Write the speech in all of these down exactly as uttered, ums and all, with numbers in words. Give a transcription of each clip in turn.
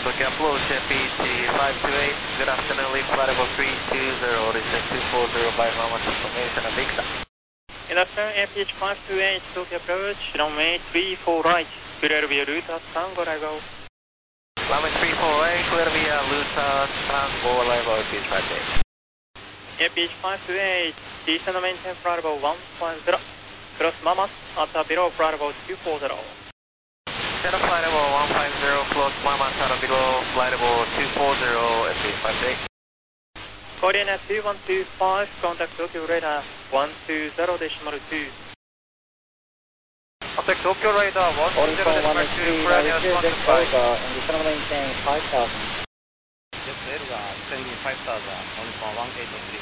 Tokyo approach P T five two eight, good afternoon, lead flight level three two zero, descent two four zero by Mama information of Victor. Good afternoon, A P H five two eight, Tokyo approach, runway three four right, clear via Ruta Tango Level. Runway three four eight, clear via Ruta Tango Level, A P H five two eight. A P H five two eight, descend maintain flight level one five zero, cross Mama at below flight level two four zero. Center flight level one five zero, close Mama Tara below flight level two four zero, A P H five two eight. Coordinate two one two five, contact Tokyo radar one two zero decimal two. Contact Tokyo radar one two zero decimal two, Korea one two five. And descend maintain five thousand. Yes, Edgar, descending five thousand, only for one eight three.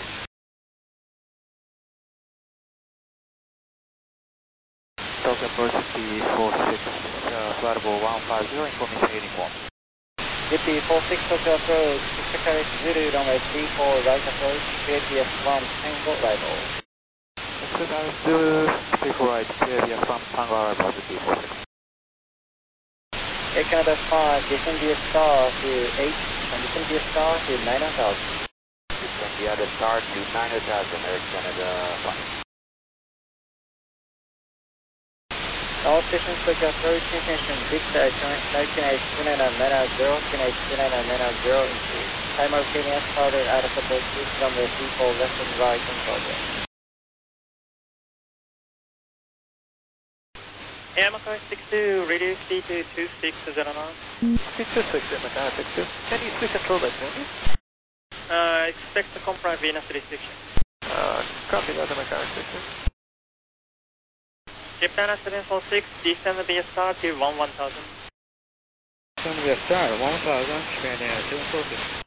Tokyo approach P four six, uh, flight level one five zero, information heading one. G P four six Tokyo approach, Secretary Zulu, runway three four right approach, K P S one Tango arrival. Secretary Zulu, three four right, K P S one Tango arrival to P four six. Air Canada five, descend via star to eight, and descend via star to nine thousand. Descend via the star to nine thousand, Air Canada five. All stations Tokyo approach, information Victor, nineteen eight two nine nine zero, two eight two nine nine zero into simultaneous powder out of approach, runway three four left and right in progress. Yamakai six two, reduce C to two six zero nine. six two six, Yamakai six two. Can you still control that, maybe? Uh, expect to comply Venus restriction. Uh, copy that, Yamakai six two. Japan seven four six, descend via star to one one thousand. Descend via star, one thousand, Japan seven four six.